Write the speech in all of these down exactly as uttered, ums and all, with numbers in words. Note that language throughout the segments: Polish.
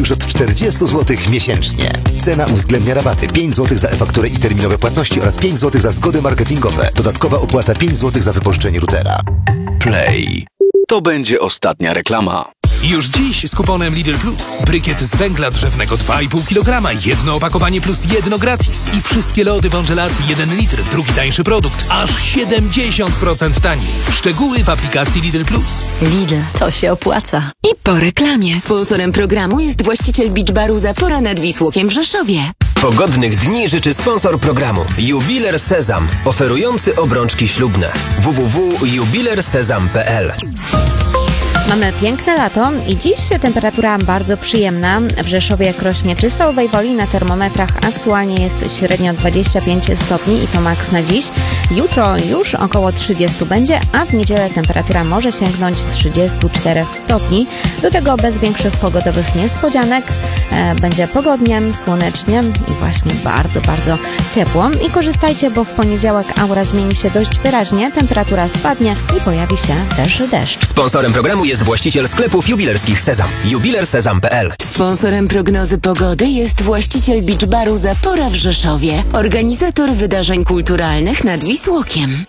już od czterdzieści złotych miesięcznie. Cena uwzględnia rabaty pięć złotych za e-fakturę i terminowe płatności oraz pięć złotych za zgody marketingowe. Dodatkowa opłata pięć złotych za wypożyczenie routera. Play. To będzie ostatnia reklama. Już dziś z kuponem Lidl Plus. Brykiet z węgla drzewnego dwa i pół kilograma, jedno opakowanie plus jedno gratis. I wszystkie lody Bongelat jeden litr, drugi tańszy produkt, aż siedemdziesiąt procent taniej. Szczegóły w aplikacji Lidl Plus. Lidl, to się opłaca. I po reklamie. Sponsorem programu jest właściciel Beach Baru Zapora nad Wisłokiem w Rzeszowie. Pogodnych dni życzy sponsor programu Jubiler Sezam, oferujący obrączki ślubne. w w w kropka jubiler sezam kropka p l. Mamy piękne lato i dziś temperatura bardzo przyjemna. W Rzeszowie, Krośnie czy Stalowej Woli na termometrach aktualnie jest średnio dwadzieścia pięć stopni i to maks na dziś. Jutro już około trzydzieści będzie, a w niedzielę temperatura może sięgnąć trzydzieści cztery stopni. Do tego bez większych pogodowych niespodzianek. E, będzie pogodnie, słonecznie i właśnie bardzo, bardzo ciepło. I korzystajcie, bo w poniedziałek aura zmieni się dość wyraźnie, temperatura spadnie i pojawi się też deszcz. Sponsorem programu jest właściciel sklepów jubilerskich Sezam. jubiler sezam kropka p l. Sponsorem prognozy pogody jest właściciel Beach Baru Zapora w Rzeszowie. Organizator wydarzeń kulturalnych nad Wisłokiem.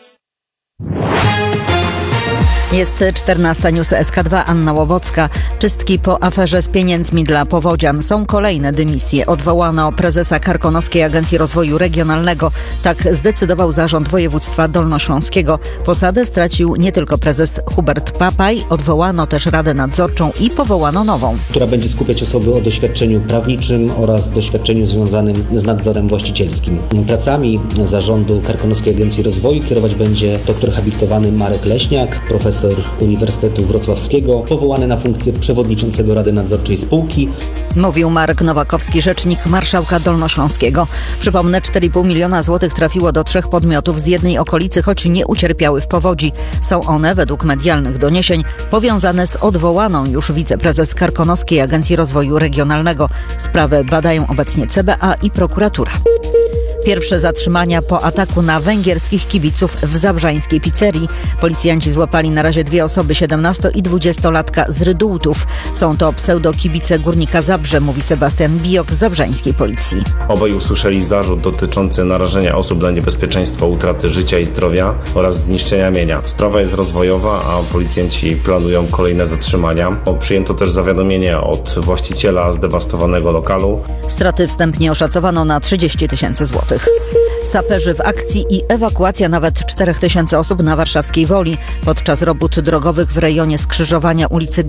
Jest czternasta, news S K dwa, Anna Łowocka. Czystki po aferze z pieniędzmi dla powodzian. Są kolejne dymisje. Odwołano prezesa Karkonoskiej Agencji Rozwoju Regionalnego. Tak zdecydował Zarząd Województwa Dolnośląskiego. Posadę stracił nie tylko prezes Hubert Papaj. Odwołano też Radę Nadzorczą i powołano nową, która będzie skupiać osoby o doświadczeniu prawniczym oraz doświadczeniu związanym z nadzorem właścicielskim. Pracami Zarządu Karkonoskiej Agencji Rozwoju kierować będzie doktor habilitowany Marek Leśniak, profesor Uniwersytetu Wrocławskiego, powołany na funkcję przewodniczącego Rady Nadzorczej spółki. Mówił Marek Nowakowski, rzecznik marszałka Dolnośląskiego. Przypomnę, cztery i pół miliona złotych trafiło do trzech podmiotów z jednej okolicy, choć nie ucierpiały w powodzi. Są one, według medialnych doniesień, powiązane z odwołaną już wiceprezes Karkonoskiej Agencji Rozwoju Regionalnego. Sprawę badają obecnie C B A i prokuratura. Pierwsze zatrzymania po ataku na węgierskich kibiców w zabrzańskiej pizzerii. Policjanci złapali na razie dwie osoby, siedemnasto- i dwudziestolatka z Rydułtów. Są to pseudokibice Górnika Zabrze, mówi Sebastian Bijok z zabrzańskiej policji. Obaj usłyszeli zarzut dotyczący narażenia osób na niebezpieczeństwo utraty życia i zdrowia oraz zniszczenia mienia. Sprawa jest rozwojowa, a policjanci planują kolejne zatrzymania. Przyjęto też zawiadomienie od właściciela zdewastowanego lokalu. Straty wstępnie oszacowano na trzydzieści tysięcy złotych. Saperzy w akcji i ewakuacja nawet czterech tysięcy osób na warszawskiej Woli podczas robót drogowych w rejonie skrzyżowania ulicy